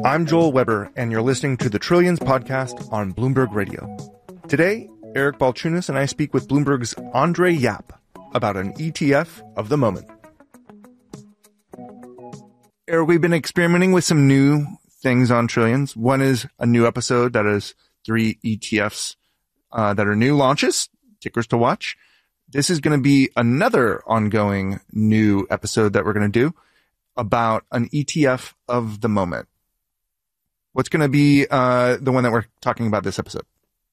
I'm Joel Weber, and you're listening to the Trillions podcast on Bloomberg Radio. Today, Eric Balchunas and I speak with Bloomberg's Andre Yap about an ETF of the moment. Eric, we've been experimenting with some new things on Trillions. One is a new episode that is 3 ETFs that are new launches, tickers to watch. This is going to be another ongoing new episode that we're going to do about an ETF of the moment. What's going to be the one that we're talking about this episode?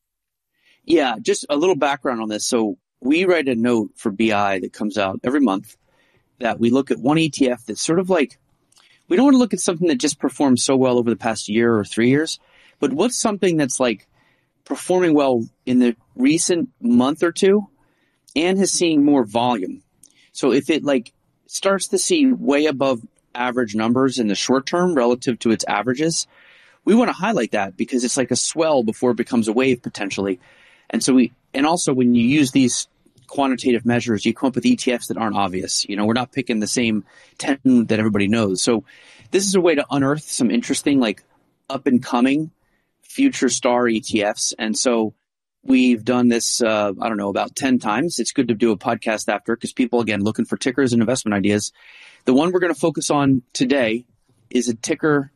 Yeah, just a little background on this. So we write a note for BI that comes out every month that we look at one ETF that's sort of like, we don't want to look at something that just performed so well over the past year or 3 years, but what's something that's like performing well in the recent month or two and has seen more volume. So if it like starts to see way above average numbers in the short term relative to its averages, we want to highlight that because it's like a swell before it becomes a wave potentially. And so and also when you use these quantitative measures, you come up with ETFs that aren't obvious. You know, we're not picking the same 10 that everybody knows. So this is a way to unearth some interesting, like up and coming future star ETFs. And so we've done this, about 10 times. It's good to do a podcast after because people, again, looking for tickers and investment ideas. The one we're going to focus on today is a ticker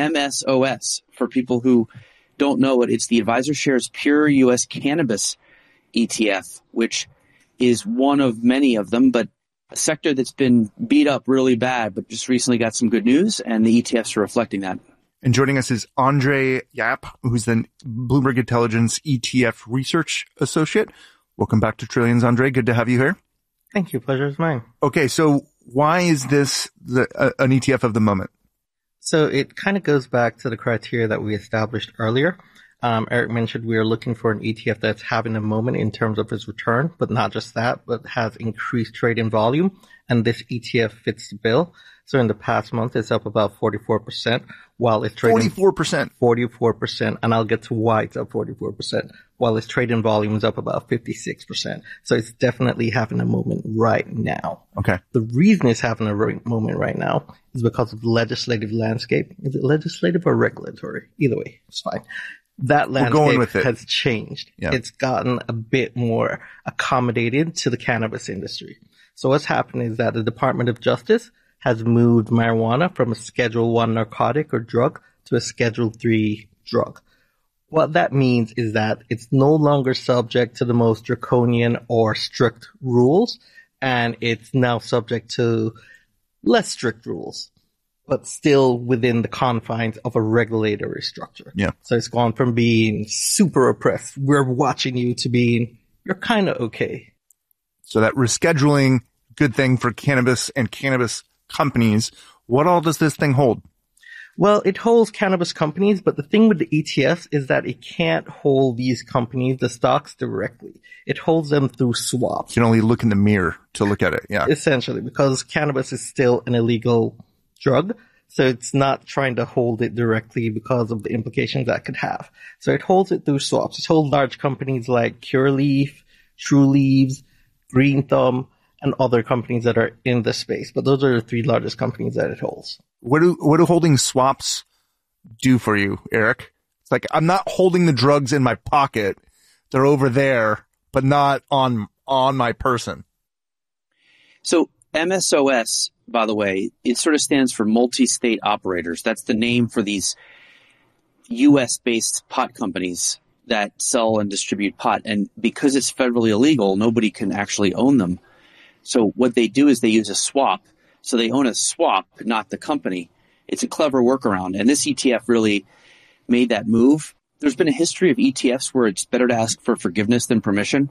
MSOS. For people who don't know it, it's the AdvisorShares Pure U.S. Cannabis ETF, which is one of many of them, but a sector that's been beat up really bad, but just recently got some good news, and the ETFs are reflecting that. And joining us is Andre Yap, who's the Bloomberg Intelligence ETF Research Associate. Welcome back to Trillions, Andre. Good to have you here. Thank you. Pleasure is mine. Okay, so why is this an ETF of the moment? So it kind of goes back to the criteria that we established earlier. Eric mentioned we are looking for an ETF that's having a moment in terms of its return, but not just that, but has increased trading volume. And this ETF fits the bill. So in the past month, it's up about 44%, while it's trading 44%. And I'll get to why it's up 44%, while its trading volume is up about 56%. So it's definitely having a moment right now. Okay. The reason it's having a moment right now is because of the legislative landscape. Is it legislative or regulatory? Either way, it's fine. That landscape has changed. Yeah. It's gotten a bit more accommodated to the cannabis industry. So what's happened is that the Department of Justice has moved marijuana from a Schedule 1 narcotic or drug to a Schedule 3 drug. What that means is that it's no longer subject to the most draconian or strict rules, and it's now subject to less strict rules, but still within the confines of a regulatory structure. Yeah. So it's gone from being super oppressed, we're watching you, to being, you're kind of okay. So that rescheduling, good thing for cannabis and cannabis companies. What all does this thing hold? Well, it holds cannabis companies, but the thing with the ETFs is that it can't hold these companies, the stocks, directly. It holds them through swaps. You can only look in the mirror to look at it. Yeah. Essentially, because cannabis is still an illegal drug. So it's not trying to hold it directly because of the implications that could have. So it holds it through swaps. It holds large companies like Curaleaf, True Leaves, Green Thumb, and other companies that are in the space. But those are the 3 largest companies that it holds. What do holding swaps do for you, Eric? It's like, I'm not holding the drugs in my pocket. They're over there, but not on my person. So MSOS, by the way, it sort of stands for multi-state operators. That's the name for these U.S.-based pot companies that sell and distribute pot. And because it's federally illegal, nobody can actually own them. So what they do is they use a swap. So they own a swap, not the company. It's a clever workaround. And this ETF really made that move. There's been a history of ETFs where it's better to ask for forgiveness than permission.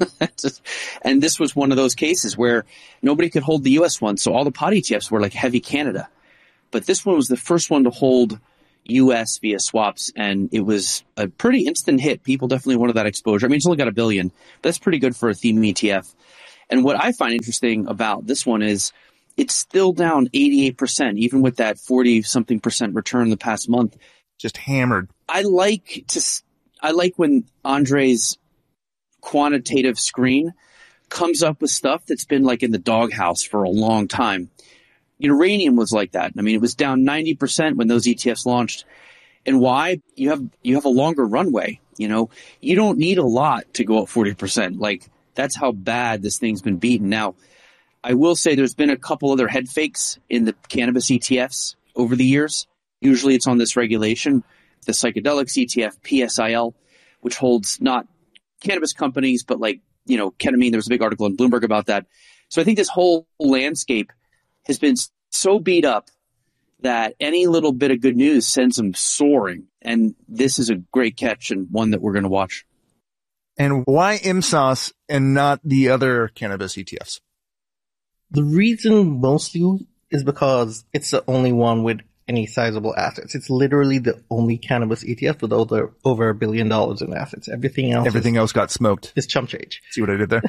And this was one of those cases where nobody could hold the U.S. one. So all the pot ETFs were like heavy Canada. But this one was the first one to hold U.S. via swaps. And it was a pretty instant hit. People definitely wanted that exposure. I mean, it's only got $1 billion. But that's pretty good for a theme ETF. And what I find interesting about this one is it's still down 88%, even with that 40-something% return in the past month. Just hammered. I like when Andre's quantitative screen comes up with stuff that's been like in the doghouse for a long time. Uranium was like that. I mean, it was down 90% when those ETFs launched. And why? You have a longer runway. You don't need a lot to go up 40%. Like, that's how bad this thing's been beaten. Now, I will say there's been a couple other head fakes in the cannabis ETFs over the years. Usually it's on this regulation, the psychedelics ETF, PSIL, which holds not cannabis companies, but like, ketamine. There was a big article in Bloomberg about that. So I think this whole landscape has been so beat up that any little bit of good news sends them soaring. And this is a great catch and one that we're going to watch. And why IMSOS and not the other cannabis ETFs? The reason mostly is because it's the only one with any sizable assets. It's literally the only cannabis ETF with over $1 billion in assets. Everything else got smoked. It's chump change. See what I did there?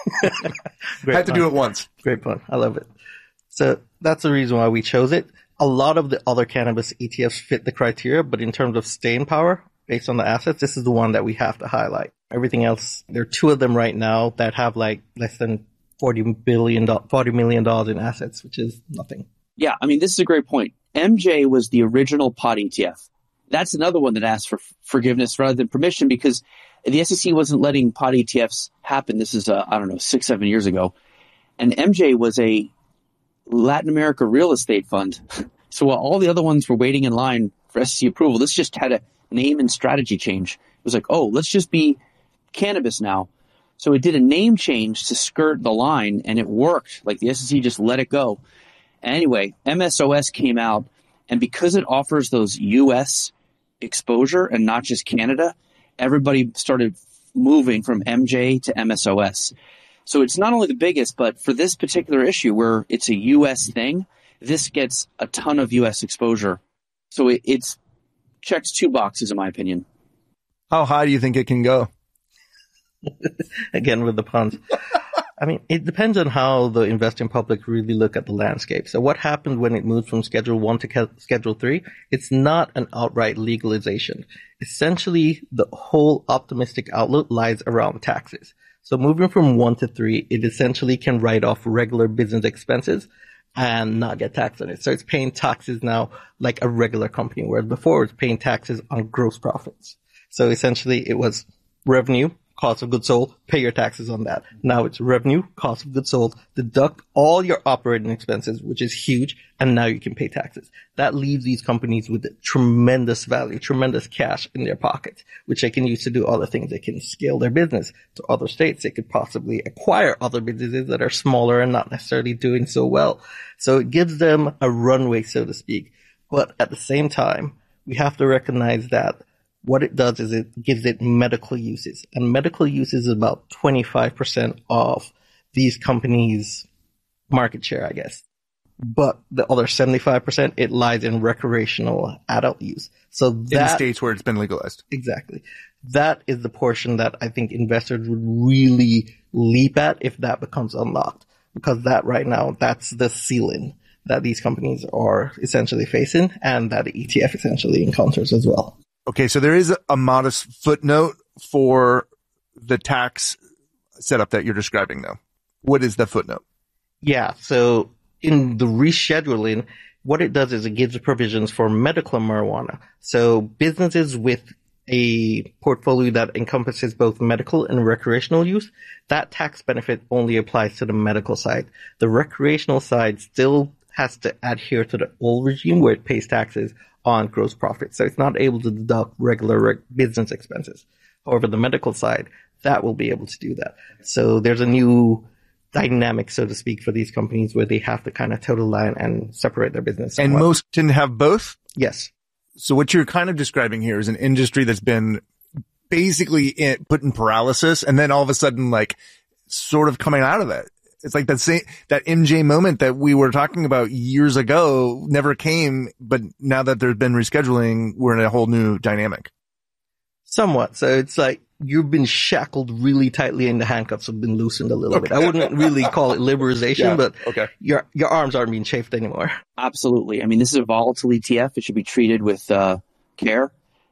I had to do it once. Great pun. I love it. So that's the reason why we chose it. A lot of the other cannabis ETFs fit the criteria, but in terms of staying power, based on the assets, this is the one that we have to highlight. Everything else, there are two of them right now that have like less than $40 million in assets, which is nothing. Yeah, I mean, this is a great point. MJ was the original pod ETF. That's another one that asked for forgiveness rather than permission because the SEC wasn't letting pod ETFs happen. This is, 6-7 years ago. And MJ was a Latin America real estate fund. So while all the other ones were waiting in line for SEC approval, this just had a name and strategy change. It was like, oh, let's just be cannabis now. So it did a name change to skirt the line, and it worked. Like the SEC just let it go. Anyway, MSOS came out, and because it offers those U.S. exposure and not just Canada, everybody started moving from MJ to MSOS. So it's not only the biggest, but for this particular issue where it's a U.S. thing, this gets a ton of U.S. exposure. So it's checks two boxes, in my opinion. How high do you think it can go? Again, with the puns. I mean, it depends on how the investing public really look at the landscape. So what happened when it moved from Schedule 1 to Schedule 3? It's not an outright legalization. Essentially, the whole optimistic outlook lies around taxes. So moving from 1 to 3, it essentially can write off regular business expenses and not get taxed on it. So it's paying taxes now like a regular company, whereas before it was paying taxes on gross profits. So essentially it was revenue, cost of goods sold, pay your taxes on that. Now it's revenue, cost of goods sold, deduct all your operating expenses, which is huge, and now you can pay taxes. That leaves these companies with tremendous value, tremendous cash in their pockets, which they can use to do other things. They can scale their business to other states. They could possibly acquire other businesses that are smaller and not necessarily doing so well. So it gives them a runway, so to speak. But at the same time, we have to recognize that what it does is it gives it medical uses. And medical uses is about 25% of these companies' market share, I guess. But the other 75%, it lies in recreational adult use. So that, in the states where it's been legalized. Exactly. That is the portion that I think investors would really leap at if that becomes unlocked. Because that right now, that's the ceiling that these companies are essentially facing and that the ETF essentially encounters as well. Okay, so there is a modest footnote for the tax setup that you're describing, though. What is the footnote? Yeah, so in the rescheduling, what it does is it gives provisions for medical marijuana. So businesses with a portfolio that encompasses both medical and recreational use, that tax benefit only applies to the medical side. The recreational side still has to adhere to the old regime where it pays taxes on gross profit. So it's not able to deduct regular business expenses. However, the medical side, that will be able to do that. So there's a new dynamic, so to speak, for these companies where they have to kind of toe the line and separate their business. And most can have both? Yes. So what you're kind of describing here is an industry that's been basically put in paralysis and then all of a sudden like sort of coming out of it. It's like that MJ moment that we were talking about years ago never came, but now that there's been rescheduling, we're in a whole new dynamic. Somewhat. So it's like you've been shackled really tightly and the handcuffs have been loosened a little bit. I wouldn't really call it liberalization, but your arms aren't being chafed anymore. Absolutely. I mean, this is a volatile ETF. It should be treated with care.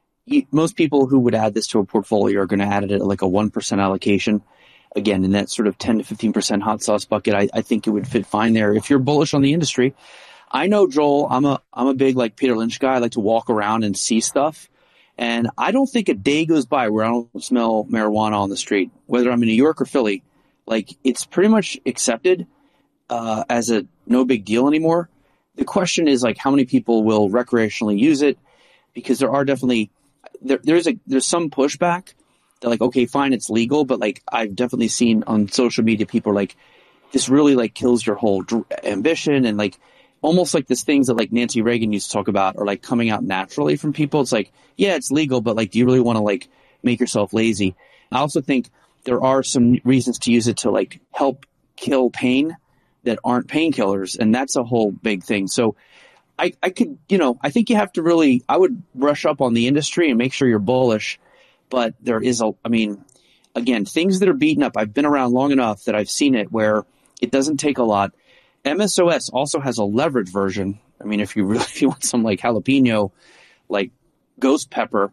Most people who would add this to a portfolio are going to add it at like a 1% allocation. Again, in that sort of 10 to 15% hot sauce bucket, I think it would fit fine there. If you're bullish on the industry, I know, Joel, I'm a big like Peter Lynch guy. I like to walk around and see stuff. And I don't think a day goes by where I don't smell marijuana on the street, whether I'm in New York or Philly. Like, it's pretty much accepted as a no big deal anymore. The question is, like, how many people will recreationally use it? Because there are definitely there's some pushback. They're like, okay, fine, it's legal, but like I've definitely seen on social media people are like, this really like kills your whole ambition, and like almost like these things that like Nancy Reagan used to talk about are like coming out naturally from people. It's like, yeah, it's legal, but like, do you really want to like make yourself lazy? I also think there are some reasons to use it to like help kill pain that aren't painkillers, and that's a whole big thing. So I could, I think you have to really, I would brush up on the industry and make sure you're bullish. But there is again, things that are beaten up. I've been around long enough that I've seen it where it doesn't take a lot. MSOS also has a leverage version. I mean, if you want some like jalapeno, like ghost pepper,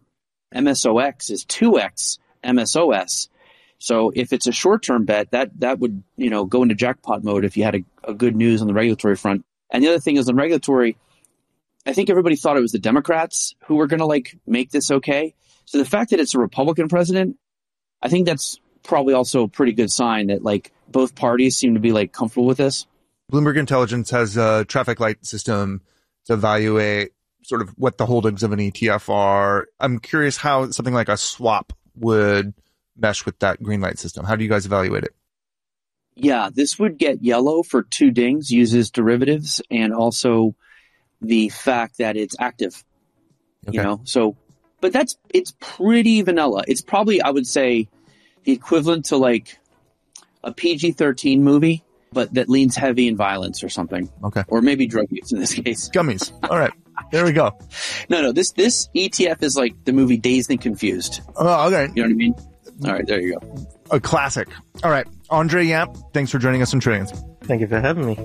MSOX is 2x MSOS. So if it's a short-term bet, that would, go into jackpot mode if you had a good news on the regulatory front. And the other thing is on regulatory, I think everybody thought it was the Democrats who were going to like make this okay. So the fact that it's a Republican president, I think that's probably also a pretty good sign that like both parties seem to be like comfortable with this. Bloomberg Intelligence has a traffic light system to evaluate sort of what the holdings of an ETF are. I'm curious how something like a swap would mesh with that green light system. How do you guys evaluate it? Yeah, this would get yellow for 2 dings, uses derivatives, and also the fact that it's active, okay. So, but it's pretty vanilla. It's probably, I would say, the equivalent to like a PG-13 movie, but that leans heavy in violence or something. Okay. Or maybe drug use in this case. Gummies. All right. There we go. No, this ETF is like the movie Dazed and Confused. Oh, okay. You know what I mean? All right, there you go. A classic. All right. Andre Yamp, thanks for joining us on Trillions. Thank you for having me.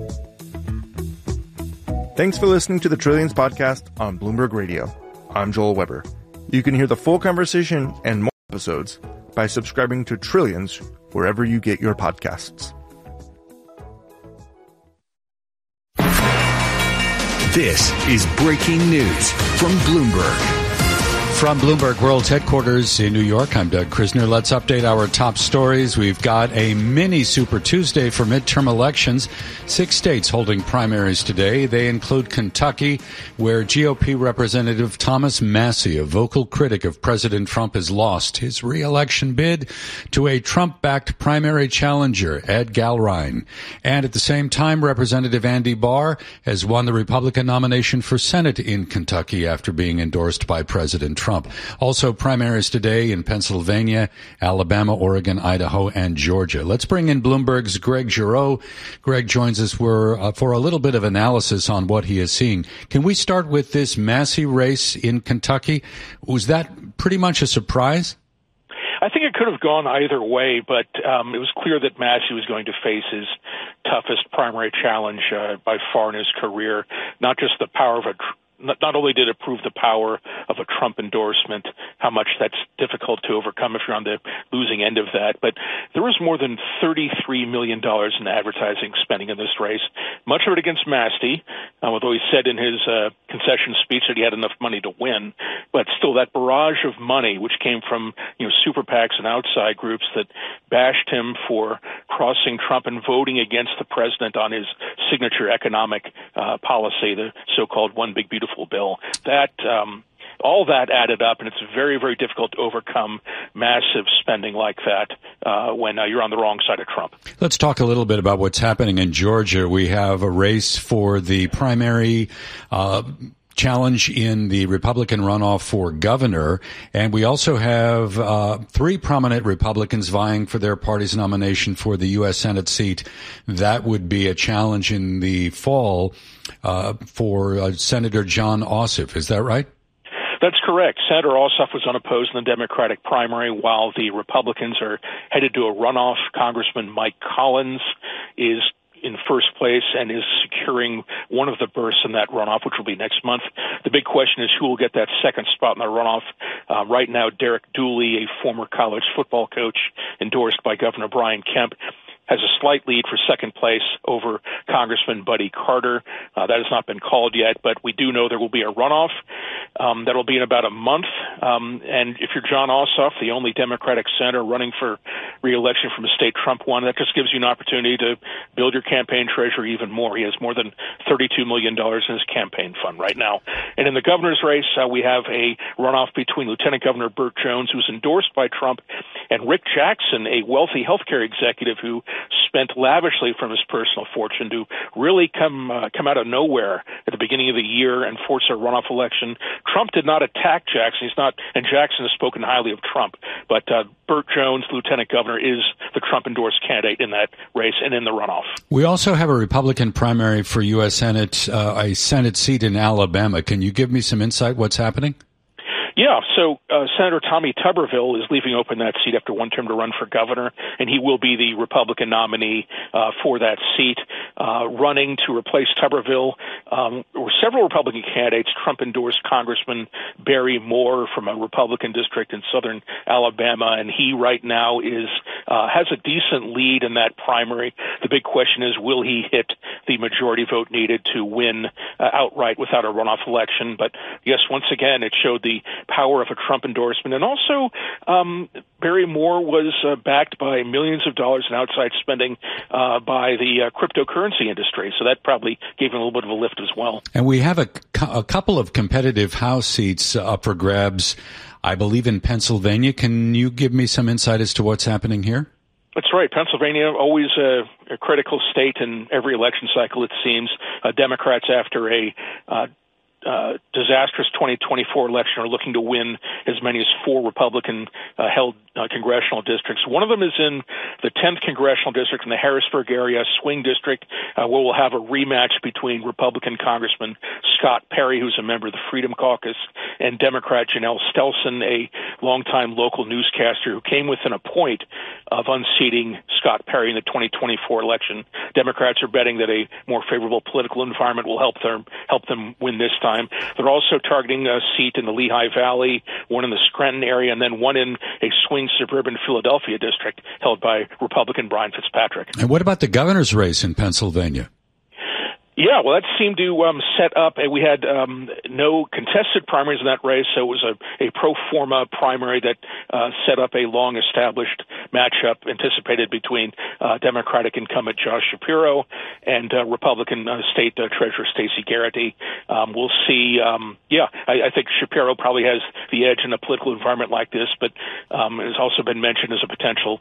Thanks for listening to the Trillions podcast on Bloomberg Radio. I'm Joel Weber. You can hear the full conversation and more episodes by subscribing to Trillions wherever you get your podcasts. This is breaking news from Bloomberg. From Bloomberg World Headquarters in New York, I'm Doug Krisner. Let's update our top stories. We've got a mini Super Tuesday for midterm elections. 6 states holding primaries today. They include Kentucky, where GOP Representative Thomas Massie, a vocal critic of President Trump, has lost his re-election bid to a Trump-backed primary challenger, Ed Galrine. And at the same time, Representative Andy Barr has won the Republican nomination for Senate in Kentucky after being endorsed by President Trump. Also primaries today in Pennsylvania, Alabama, Oregon, Idaho, and Georgia. Let's bring in Bloomberg's Greg Giroux. Greg joins us for a little bit of analysis on what he is seeing. Can we start with this Massie race in Kentucky? Was that pretty much a surprise? I think it could have gone either way, but it was clear that Massie was going to face his toughest primary challenge by far in his career, not just the power of not only did it prove the power of a Trump endorsement, how much that's difficult to overcome if you're on the losing end of that, but there was more than $33 million in advertising spending in this race, much of it against Massie, although he said in his concession speech that he had enough money to win. But still, that barrage of money, which came from super PACs and outside groups that bashed him for crossing Trump and voting against the president on his signature economic policy, the so-called One Big Beautiful Bill, that all that added up, and it's very, very difficult to overcome massive spending like that when you're on the wrong side of Trump. Let's talk a little bit about what's happening in Georgia. We have a race for the primary challenge in the Republican runoff for governor, and we also have 3 prominent Republicans vying for their party's nomination for the U.S. Senate seat. That would be a challenge in the fall for Senator Jon Ossoff. Is that right? That's correct. Senator Ossoff was unopposed in the Democratic primary, while the Republicans are headed to a runoff. Congressman Mike Collins is in first place and is securing one of the berths in that runoff, which will be next month. The big question is who will get that second spot in the runoff. Right now, Derek Dooley, a former college football coach endorsed by Governor Brian Kemp, has a slight lead for second place over Congressman Buddy Carter. That has not been called yet, but we do know there will be a runoff. That'll be in about a month. And if you're Jon Ossoff, the only Democratic senator running for re-election from a state Trump won, that just gives you an opportunity to build your campaign treasury even more. He has more than $32 million in his campaign fund right now. And in the governor's race, we have a runoff between Lieutenant Governor Burt Jones, who's endorsed by Trump, and Rick Jackson, a wealthy healthcare executive who spent lavishly from his personal fortune to really come out of nowhere at the beginning of the year and force a runoff election. Trump did not attack Jackson. And Jackson has spoken highly of Trump. But Burt Jones, Lieutenant Governor, is the Trump-endorsed candidate in that race and in the runoff. We also have a Republican primary for U.S. Senate, a Senate seat in Alabama. Can you give me some insight what's happening? Yeah, so Senator Tommy Tuberville is leaving open that seat after one term to run for governor, and he will be the Republican nominee for that seat. Running to replace Tuberville were several Republican candidates. Trump endorsed Congressman Barry Moore from a Republican district in southern Alabama, and he right now has a decent lead in that primary. The big question is, will he hit the majority vote needed to win outright without a runoff election? But yes, once again, it showed the power of a Trump endorsement. And also, Barry Moore was backed by millions of dollars in outside spending by the cryptocurrency industry. So that probably gave him a little bit of a lift as well. And we have a couple of competitive House seats up for grabs, I believe, in Pennsylvania. Can you give me some insight as to what's happening here? That's right. Pennsylvania, always a critical state in every election cycle, it seems. Democrats, after a disastrous 2024 election, are looking to win as many as 4 Republican-held congressional districts. One of them is in the 10th congressional district in the Harrisburg area, swing district, where we'll have a rematch between Republican Congressman Scott Perry, who's a member of the Freedom Caucus, and Democrat Janelle Stelson, a longtime local newscaster who came within a point of unseating Scott Perry in the 2024 election. Democrats are betting that a more favorable political environment will help them win this time. They're also targeting a seat in the Lehigh Valley, one in the Scranton area, and then one in a swing suburban Philadelphia district held by Republican Brian Fitzpatrick. And what about the governor's race in Pennsylvania? Yeah, well, that seemed to set up, and we had no contested primaries in that race, so it was a pro forma primary that set up a long-established matchup anticipated between Democratic incumbent Josh Shapiro and Republican State Treasurer Stacey Garrity. We'll see. I think Shapiro probably has the edge in a political environment like this, but it has also been mentioned as a potential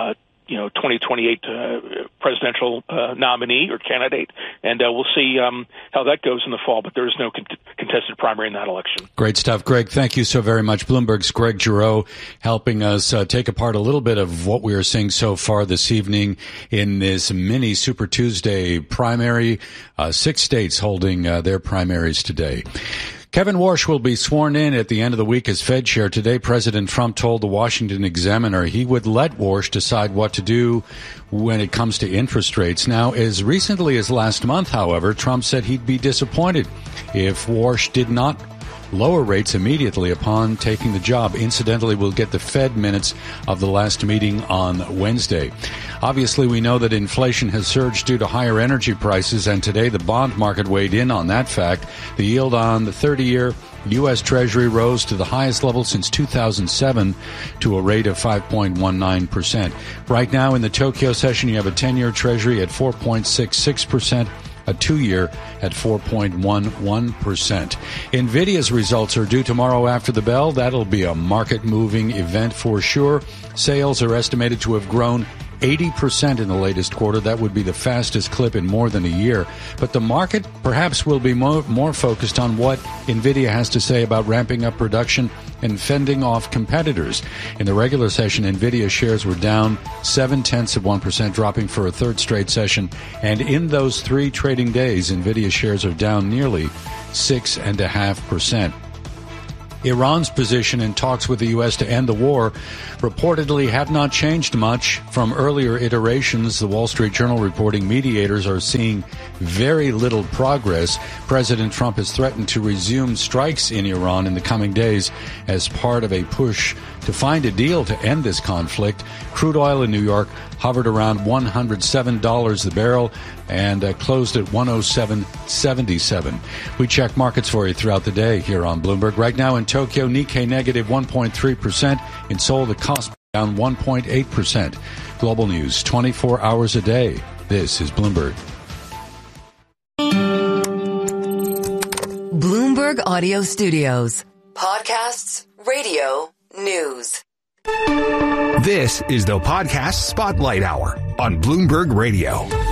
2028 presidential nominee or candidate, and we'll see how that goes in the fall, but there is no contested primary in that election. Great stuff, Greg. Thank you so very much. Bloomberg's Greg Giroux helping us take apart a little bit of what we are seeing so far this evening in this mini Super Tuesday primary. 6 states holding their primaries today. Kevin Warsh will be sworn in at the end of the week as Fed chair. Today, President Trump told the Washington Examiner he would let Warsh decide what to do when it comes to interest rates. Now, as recently as last month, however, Trump said he'd be disappointed if Warsh did not lower rates immediately upon taking the job. Incidentally, we'll get the Fed minutes of the last meeting on Wednesday. Obviously, we know that inflation has surged due to higher energy prices, and today the bond market weighed in on that fact. The yield on the 30-year U.S. Treasury rose to the highest level since 2007 to a rate of 5.19%. Right now in the Tokyo session, you have a 10-year Treasury at 4.66%. A 2-year at 4.11%. NVIDIA's results are due tomorrow after the bell. That'll be a market-moving event for sure. Sales are estimated to have grown 80% in the latest quarter. That would be the fastest clip in more than a year. But the market perhaps will be more focused on what NVIDIA has to say about ramping up production and fending off competitors. In the regular session, NVIDIA shares were down 0.7%, dropping for a third straight session. And in those 3 trading days, NVIDIA shares are down nearly 6.5%. Iran's position in talks with the U.S. to end the war reportedly have not changed much from earlier iterations. The Wall Street Journal reporting mediators are seeing very little progress. President Trump has threatened to resume strikes in Iran in the coming days as part of a push to find a deal to end this conflict. Crude oil in New York hovered around $107 the barrel and closed at $107.77. We check markets for you throughout the day here on Bloomberg. Right now in Tokyo, Nikkei negative 1.3%. In Seoul, the Kospi down 1.8%. Global news 24 hours a day. This is Bloomberg. Bloomberg Audio Studios. Podcasts, radio, news. This is the Podcast Spotlight Hour on Bloomberg Radio.